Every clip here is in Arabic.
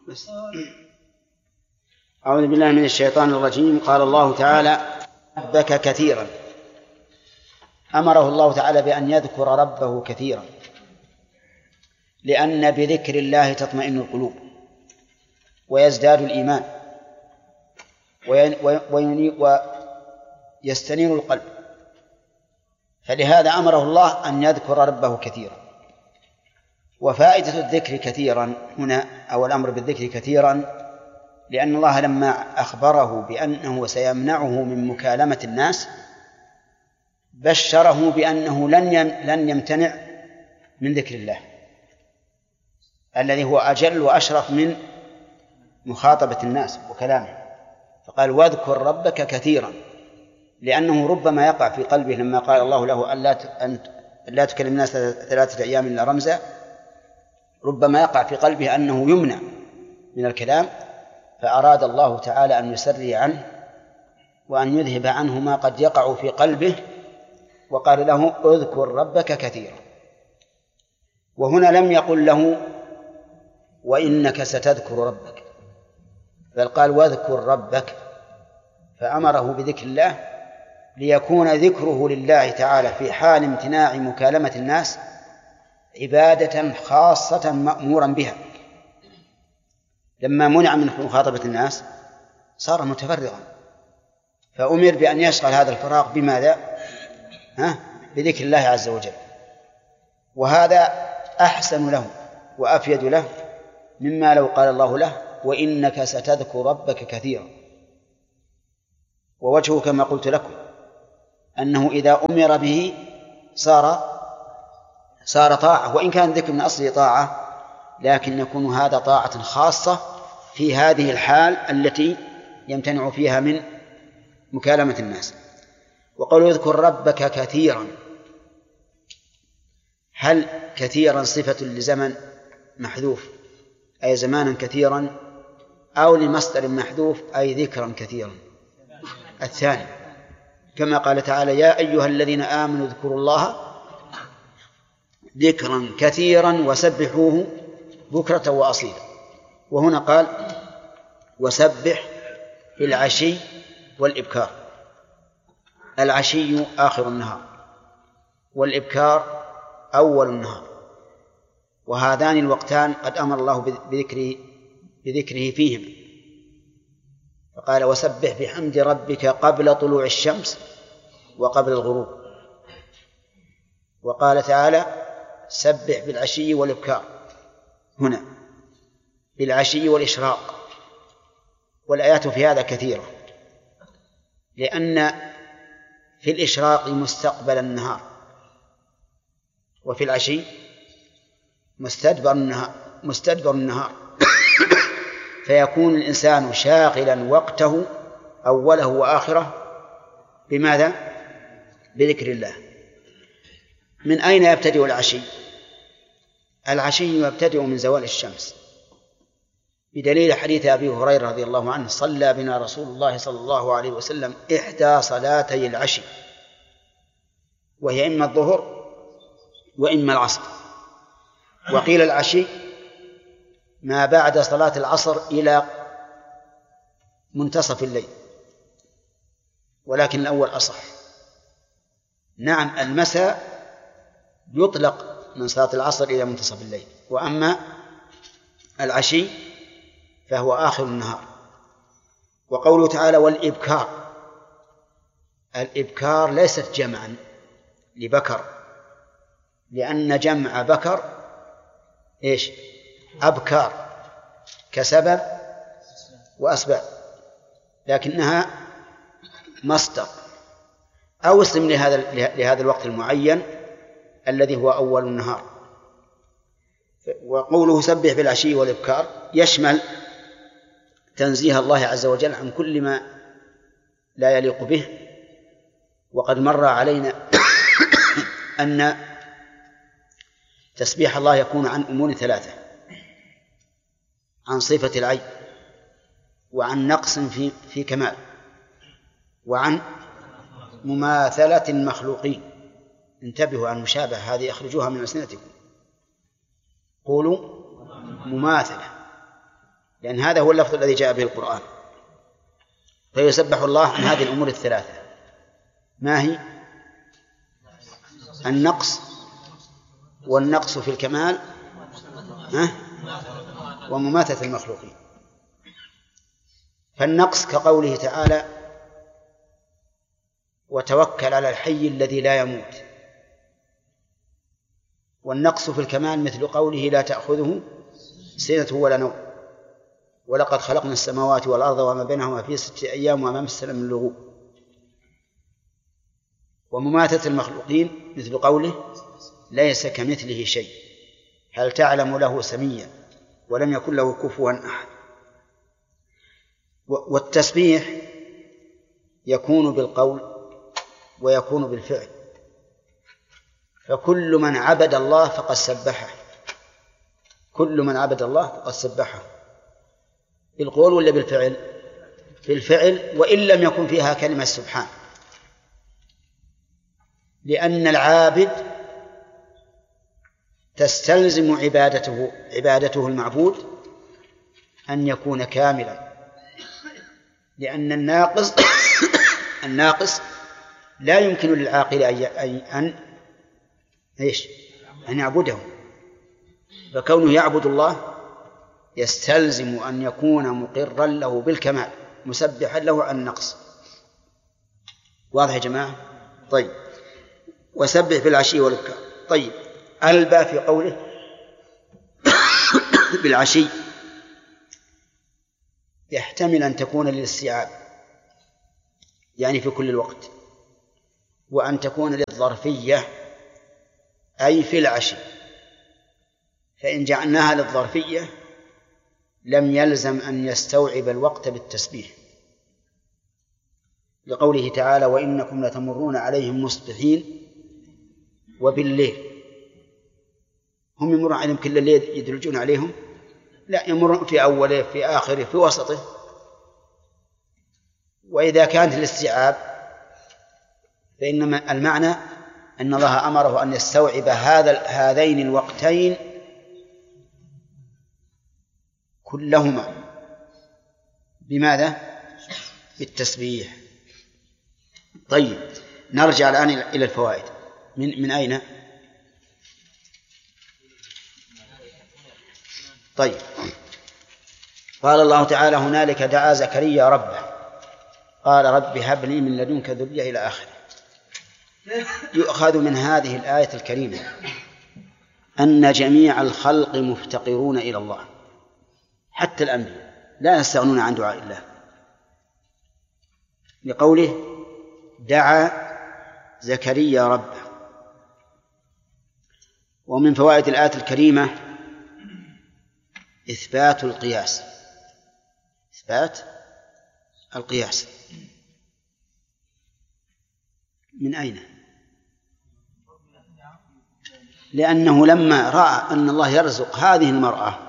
بس. أعوذ بالله من الشيطان الرجيم. قال الله تعالى: ربك كثيرا. أمره الله تعالى بأن يذكر ربه كثيرا، لأن بذكر الله تطمئن القلوب ويزداد الإيمان ويستنير القلب، فلهذا أمره الله أن يذكر ربه كثيرا. وفائدة الذكر كثيرا هنا، أو الأمر بالذكر كثيرا، لأن الله لما أخبره بأنه سيمنعه من مكالمة الناس بشره بأنه لن يمتنع من ذكر الله الذي هو أجل وأشرف من مخاطبة الناس وكلامه. فقال: واذكر ربك كثيرا، لأنه ربما يقع في قلبه لما قال الله له أن لا تكلم الناس 3 أيام إلا رمزا، ربما يقع في قلبه أنه يمنع من الكلام، فأراد الله تعالى أن يسري عنه وأن يذهب عنه ما قد يقع في قلبه، وقال له: اذكر ربك كثيرا. وهنا لم يقل له: وإنك ستذكر ربك، بل قال: واذكر ربك، فأمره بذكر الله ليكون ذكره لله تعالى في حال امتناع مكالمة الناس عبادة خاصة مأمورا بها. لما منع من مخاطبة الناس صار متفرغا، فأمر بأن يشغل هذا الفراغ بماذا؟ بذكر الله عز وجل. وهذا أحسن له وأفيد له مما لو قال الله له: وإنك ستذكر ربك كثيرا. ووجهه كما قلت لكم أنه إذا أمر به صار طاعة، وإن كان ذكر من أصله طاعة، لكن يكون هذا طاعة خاصة في هذه الحال التي يمتنع فيها من مكالمة الناس. وقالوا: اذكر ربك كثيرا. هل كثيرا صفة لزمن محذوف أي زمانا كثيرا، أو لمصدر محذوف أي ذكرا كثيرا؟ الثاني، كما قال تعالى: يا أيها الذين آمنوا اذكروا الله ذكرا كثيرا وسبحوه بكرة وأصيلا. وهنا قال: وسبح بالعشي والإبكار. العشي آخر النهار، والإبكار أول النهار، وهذان الوقتان قد أمر الله بذكره فيهما، فقال: وسبح بحمد ربك قبل طلوع الشمس وقبل الغروب. وقال تعالى: سبح بالعشي والإبكار، هنا بالعشي والإشراق. والآيات في هذا كثيرة، لأن في الإشراق مستقبل النهار، وفي العشي مستدبر النهار فيكون الإنسان شاغلا وقته أوله وآخره بماذا؟ بذكر الله. من أين يبتدئ العشي؟ العشي يبتدئ من زوال الشمس، بدليل حديث أبي هريرة رضي الله عنه: صلى بنا رسول الله صلى الله عليه وسلم 1 صلاتي العشي، وهي إما الظهر وإما العصر. وقيل العشي ما بعد صلاة العصر إلى منتصف الليل، ولكن الأول أصح. نعم، المساء يطلق من صلاة العصر إلى منتصف الليل، وأما العشي فهو آخر النهار. وقوله تعالى: والإبكار، الإبكار ليست جمعا لبكر، لأن جمع بكر إيش؟ أبكار، كسبب وأسباب، لكنها مصدر أو اسم لهذا الوقت المعين الذي هو أول النهار. وقوله سبح بالعشي والإبكار يشمل تنزيه الله عز وجل عن كل ما لا يليق به. وقد مر علينا أن تسبيح الله يكون عن أمور 3: عن صفة العيب، وعن نقص في كمال، وعن مماثلة المخلوقين. انتبهوا عن المشابهة هذه، أخرجوها من ألسنتكم. قولوا مماثلة، لأن هذا هو اللفظ الذي جاء به القرآن. فيسبح الله من هذه الأمور الثلاثة. ما هي؟ النقص، والنقص في الكمال، ومماتة المخلوقين. فالنقص كقوله تعالى: وتوكل على الحي الذي لا يموت. والنقص في الكمال مثل قوله: لا تأخذه سنة ولا نوم، ولقد خلقنا السماوات والأرض وما بينهما في 6 أيام وما مسنا من لغوب. ومماتة المخلوقين مثل قوله: ليس كمثله شيء، هل تعلم له سميا، ولم يكن له كفوا أحد. والتسبيح يكون بالقول ويكون بالفعل، فكل من عبد الله فقد سبحه، كل من عبد الله فقد سبحه. بالقول ولا بالفعل؟ بالفعل، وإن لم يكن فيها كلمة سبحان، لأن العابد تستلزم عبادته المعبود أن يكون كاملا، لأن الناقص لا يمكن للعاقل أن يعبده. فكونه يعبد الله يستلزم أن يكون مقرا له بالكمال، مسبحا له عن النقص. واضح يا جماعة؟ طيب. وسبح بالعشي والإبكار. طيب. ألبى في قوله بالعشي يحتمل أن تكون للاستيعاب، يعني في كل الوقت، وأن تكون للظرفية أي في العشي. فإن جعلناها للظرفية لم يلزم أن يستوعب الوقت بالتسبيح، لقوله تعالى: وإنكم لتمرون عليهم مصبحين وبالليل. هم يمرون عليهم كل الليل يدرجون عليهم؟ لا، يمرون في أوله، في آخره، في وسطه. وإذا كانت الاستيعاب فإن المعنى أن الله أمره أن يستوعب هذين الوقتين كلهما. بماذا؟ بالتسبيح. طيب، نرجع الآن إلى الفوائد. من أين؟ طيب. قال الله تعالى: هنالك دعا زكريا ربه قال رب هب لي من لدنك ذرية إلى آخره. يؤخذ من هذه الآية الكريمة أن جميع الخلق مفتقرون إلى الله، حتى الأنبياء لا يستغنون عن دعاء الله، لقوله: دعا زكريا ربه. ومن فوائد الآية الكريمة إثبات القياس، إثبات القياس. من أين؟ لأنه لما رأى أن الله يرزق هذه المرأة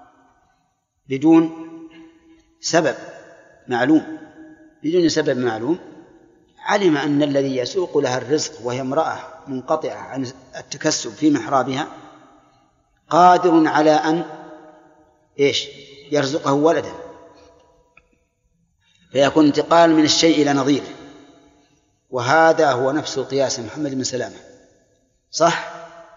بدون سبب معلوم، علم أن الذي يسوق لها الرزق وهي امرأة منقطعة عن التكسب في محرابها قادر على أن يرزقه ولدا، فيكون انتقال من الشيء إلى نظيره. وهذا هو نفس القياس محمد بن سلامة، صح؟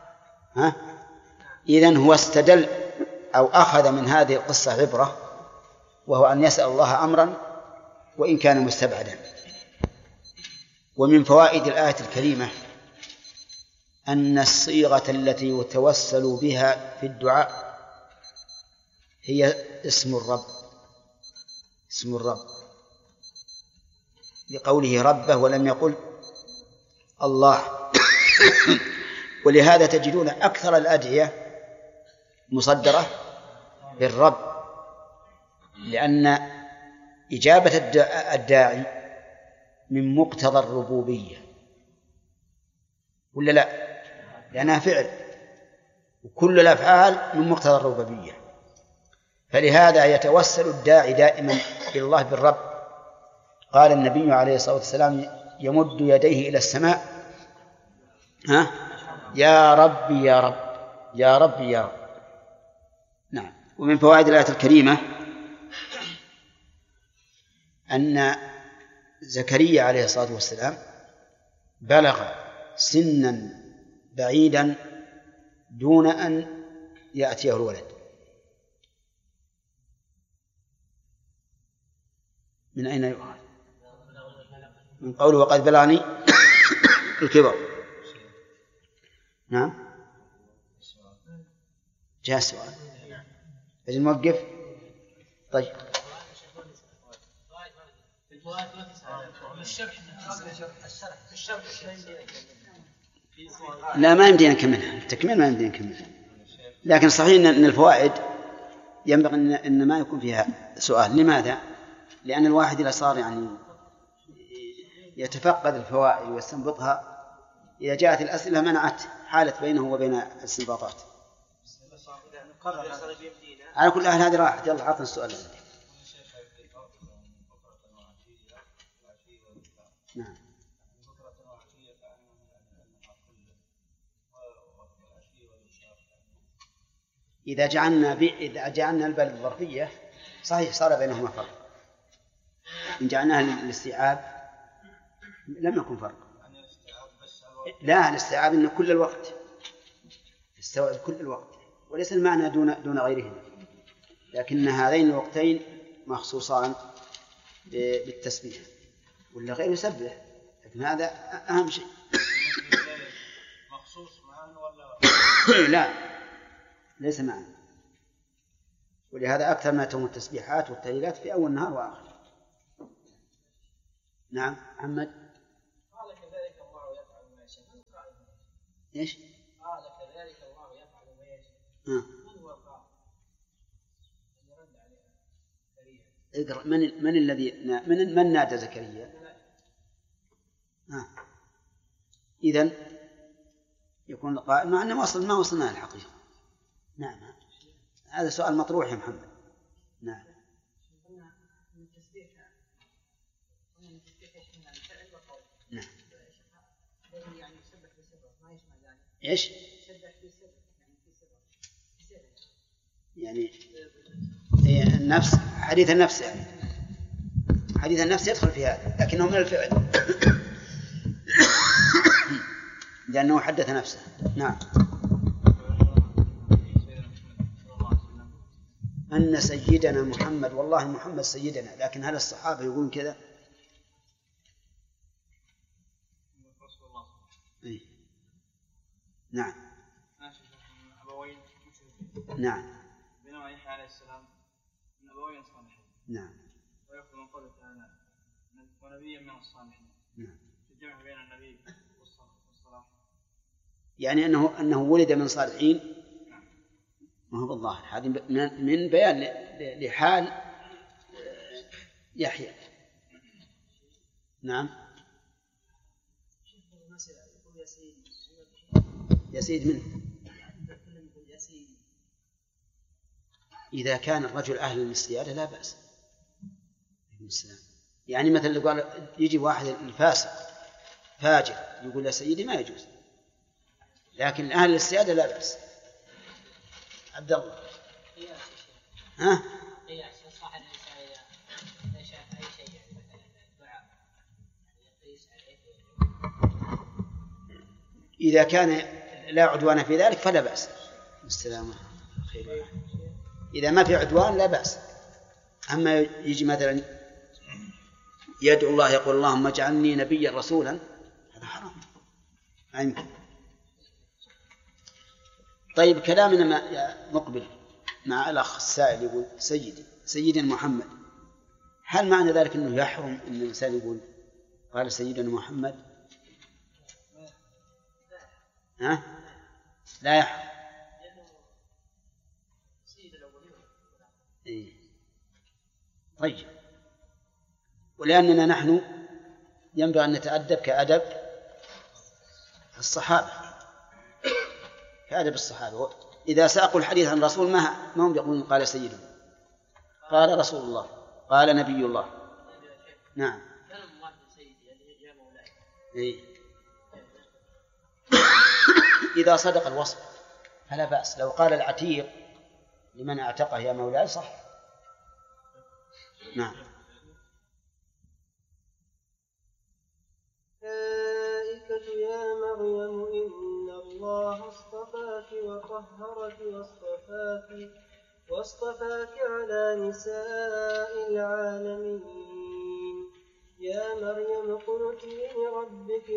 إذن هو استدل أو أخذ من هذه القصة عبرة، وهو أن يسأل الله أمرا وإن كان مستبعدا. ومن فوائد الآية الكريمة أن الصيغة التي يتوسل بها في الدعاء هي اسم الرب، لقوله ربه ولم يقل الله. ولهذا تجدون أكثر الأدعية مصدرة بالرب، لأن إجابة الداعي من مقتضى الربوبية، ولا لا؟ لأنها فعل، وكل الأفعال من مقتضى الربوبية. فلهذا يتوسل الداعي دائما إلى الله بالرب. قال النبي عليه الصلاة والسلام: يمد يديه إلى السماء: يا رب يا رب يا رب يا رب. نعم. ومن فوائد الآية الكريمة أن زكريا عليه الصلاة والسلام بلغ سنا بعيدا دون أن يأتيه الولد. من أين يؤخذ؟ من قوله وقد بلغني الكبر. نعم جاء السؤال أجل نوقف. طيب لا ما يمدينا نكملها، التكميل ما يمدينا نكملها، لكن صحيح أن الفوائد ينبغي أن ما يكون فيها سؤال. لماذا؟ لأن الواحد إذا صار يعني يتفقد الفوائد ويستنبطها، إذا جاءت الأسئلة منعت حالة بينه وبين الاستنباطات. على كل أهل هذه راحت. يلا عطنا السؤال. نعم. إذا جعلنا البلد الظرفية صحيح صار بينهما فرق. إن جعلناها للاستيعاب لم يكن فرق. لا، الاستيعاب إن كل الوقت يستوعب كل الوقت، وليس المعنى دون غيرهما، لكن هذين الوقتين مخصوصان بالتسبيح، ولا غير يسبح، لكن هذا أهم شيء. مخصوص معا ولا لا ليس معا، ولهذا أكثر ما تكون التسبيحات والتهليلات في أول النهار وآخر. نعم محمد. قال كذلك الله يفعل ما يشاء. ايش؟ قال كذلك الله يفعل ما يشاء. من هو القائل؟ يرد عليها زكريا. اقرأ. من الذي من نادى زكريا؟ إذن يكون القائل، مع أنه ما وصلنا الحقيقة. نعم هذا سؤال مطروح يا محمد. نعم. نعم. يعني يسبح بسبب ما يسمع ذلك. ايش؟ يسبح بسبب يعني يعني النفس، حديث النفس، يعني حديث النفس يدخل في هذا، لكنه من الفعل لأنه حدث نفسه. نعم. أن سيدنا محمد، والله محمد سيدنا، لكن هل الصحابة يقولون كذا؟ إيه؟ نعم. نعم. بينما يحيى عليه السلام من أبوين صالحين. نعم. ويأخذ من قوله تعالى ونبيا من الصالحين. نعم. الجمع بين النبي والصلاح. يعني أنه ولد من صالحين، ما هو بالظاهر. هذه من بيان لحال يحيى. نعم. يا سيد منه. إذا كان الرجل أهل للسيادة لا بأس. يعني مثل قال يجي واحد الفاسق فاجر يقول يا سيدي، ما يجوز، لكن أهل السيادة لا بأس. عبد الله. ها؟ إذا كان لا عدوان في ذلك فلا بأس. السلام خير. إذا ما في عدوان لا بأس. أما يجي مثلا يدعو الله يقول اللهم اجعلني نبيا رسولا، هذا حرام. يمكن. طيب كلامنا مقبل مع الأخ السائل يقول سيدنا محمد، هل معنى ذلك أنه يحرم أن الإنسان يقول قال سيدنا محمد؟ ها؟ لا يحرم. إيه. طيب، ولأننا نحن ينبغي أن نتأدب كأدب الصحابة، كأدب الصحابة. إذا ساقوا الحديث عن الرسول ما هم يقولون قال سيدنا، قال رسول الله، قال نبي الله. نعم. إيه. إذا صدق الوصف فلا بأس. لو قال العتيق لمن اعتقه يا مولاي صح. نعم. واصطفاك وطهرك واصطفاك على نساء العالمين. يا مريم اقنتي لربك